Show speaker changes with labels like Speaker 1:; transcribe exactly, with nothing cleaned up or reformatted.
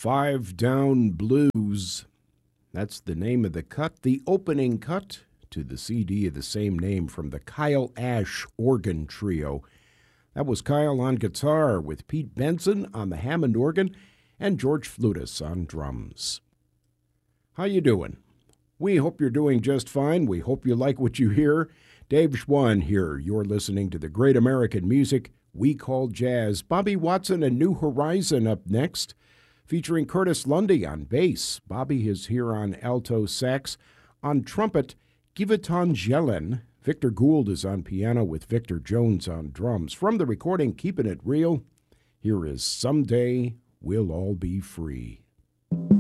Speaker 1: Five Down Blues. That's the name of the cut, the opening cut to the C D of the same name from the Kyle Ash Organ Trio. That was Kyle on guitar with Pete Benson on the Hammond organ and George Flutis on drums. How you doing? We hope you're doing just fine. We hope you like what you hear. Dave Schwann here. You're listening to the great American music we call jazz. Bobby Watson and New Horizon up next, featuring Curtis Lundy on bass. Bobby is here on alto sax. On trumpet, Giveton Jelen. Victor Gould is on piano with Victor Jones on drums. From the recording Keeping It Real, here is Someday We'll All Be Free.